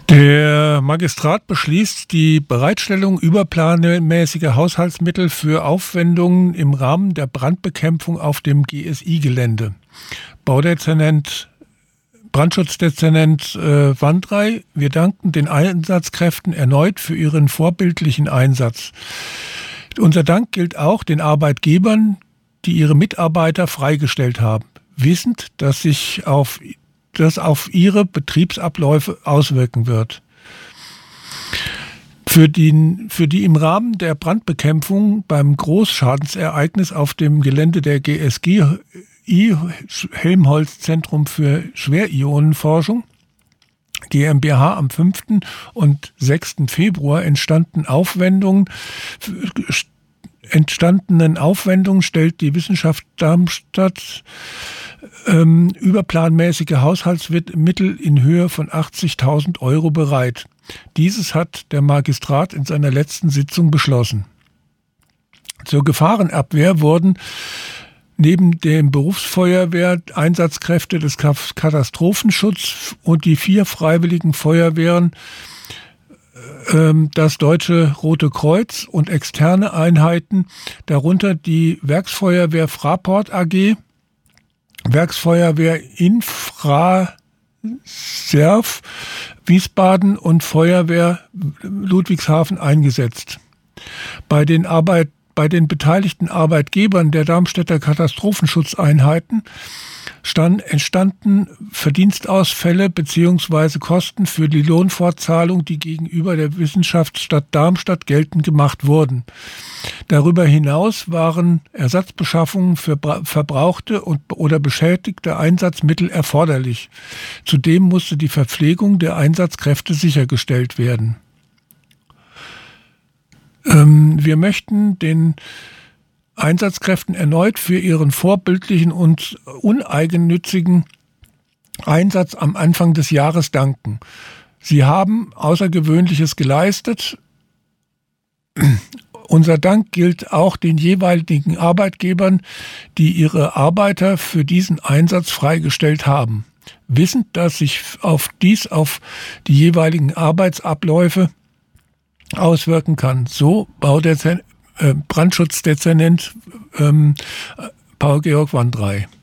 Der Magistrat beschließt die Bereitstellung überplanmäßiger Haushaltsmittel für Aufwendungen im Rahmen der Brandbekämpfung auf dem GSI-Gelände. Brandschutzdezernent Wandrei: Wir danken den Einsatzkräften erneut für ihren vorbildlichen Einsatz. Unser Dank gilt auch den Arbeitgebern, die ihre Mitarbeiter freigestellt haben, wissend, dass sich das auf ihre Betriebsabläufe auswirken wird. Für die im Rahmen der Brandbekämpfung beim Großschadensereignis auf dem Gelände der GSG Helmholtz Zentrum für Schwerionenforschung GmbH am 5. und 6. Februar entstandenen Aufwendungen stellt die Wissenschaft Darmstadt überplanmäßige Haushaltsmittel in Höhe von 80.000 € bereit. Dieses hat der Magistrat in seiner letzten Sitzung beschlossen. Zur Gefahrenabwehr wurden neben dem Berufsfeuerwehr Einsatzkräfte des Katastrophenschutzes und die 4 freiwilligen Feuerwehren, das Deutsche Rote Kreuz und externe Einheiten, darunter die Werksfeuerwehr Fraport AG, Werksfeuerwehr Infraserv Wiesbaden und Feuerwehr Ludwigshafen eingesetzt. Bei den beteiligten Arbeitgebern der Darmstädter Katastrophenschutzeinheiten entstanden Verdienstausfälle bzw. Kosten für die Lohnfortzahlung, die gegenüber der Wissenschaftsstadt Darmstadt geltend gemacht wurden. Darüber hinaus waren Ersatzbeschaffungen für verbrauchte oder beschädigte Einsatzmittel erforderlich. Zudem musste die Verpflegung der Einsatzkräfte sichergestellt werden. Wir möchten den Einsatzkräften erneut für ihren vorbildlichen und uneigennützigen Einsatz am Anfang des Jahres danken. Sie haben Außergewöhnliches geleistet. Unser Dank gilt auch den jeweiligen Arbeitgebern, die ihre Arbeiter für diesen Einsatz freigestellt haben. Wissend, dass sich dies auf die jeweiligen Arbeitsabläufe auswirken kann. So Brandschutzdezernent Paul-Georg Wandrei.